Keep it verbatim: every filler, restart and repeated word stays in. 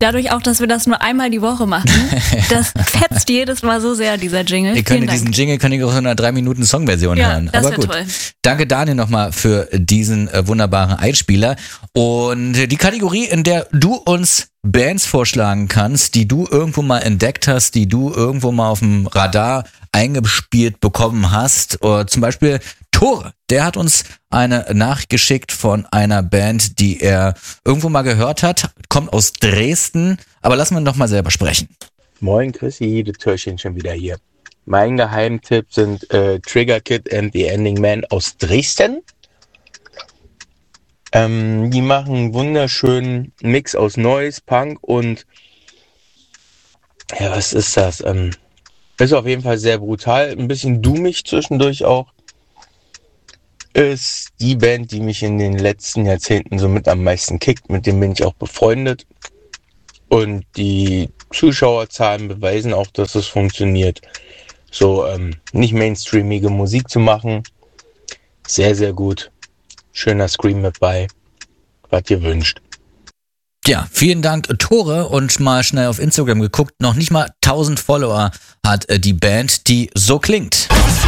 dadurch auch, dass wir das nur einmal die Woche machen, das fetzt jedes Mal so sehr, dieser Jingle. Ihr könnt diesen Jingle könnt ihr auch in einer drei Minuten Songversion ja, hören. Das Aber gut. Toll. Danke Daniel nochmal für diesen äh, wunderbaren Einspieler. Und äh, die Kategorie, in der du uns Bands vorschlagen kannst, die du irgendwo mal entdeckt hast, die du irgendwo mal auf dem Radar eingespielt bekommen hast. Oder zum Beispiel Tore, der hat uns eine Nachricht geschickt von einer Band, die er irgendwo mal gehört hat, kommt aus Dresden, aber lassen wir ihn doch mal selber sprechen. Moin Chrissy, das Türchen schon wieder hier. Mein Geheimtipp sind äh, Trigger Kid and the Ending Man aus Dresden. Ähm, die machen einen wunderschönen Mix aus Noise, Punk und ja, was ist das? Ähm, ist auf jeden Fall sehr brutal, ein bisschen doomig zwischendurch auch. Ist die Band, die mich in den letzten Jahrzehnten so mit am meisten kickt. Mit dem bin ich auch befreundet. Und die Zuschauerzahlen beweisen auch, dass es funktioniert. So ähm, nicht mainstreamige Musik zu machen. Sehr, sehr gut. Schöner Scream mit bei. Was ihr wünscht. Ja, vielen Dank, Tore. Und mal schnell auf Instagram geguckt. Noch nicht mal tausend Follower hat äh, die Band, die so klingt.